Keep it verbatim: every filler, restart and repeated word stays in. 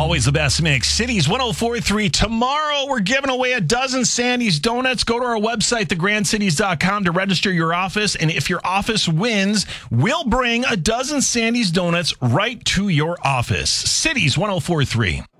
Always the best mix. Cities one oh four point three. Tomorrow, we're giving away a dozen Sandy's Donuts. Go to our website, the grand cities dot com, to register your office. And if your office wins, we'll bring a dozen Sandy's Donuts right to your office. Cities one oh four point three.